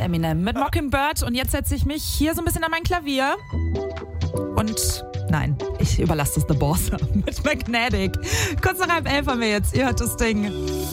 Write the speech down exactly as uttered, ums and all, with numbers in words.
Eminem mit Mockingbird. Und jetzt setze ich mich hier so ein bisschen an mein Klavier. Und nein, ich überlasse das The Boss mit Magnetic. Kurz nach halb elf haben wir jetzt. Ihr hört das Ding.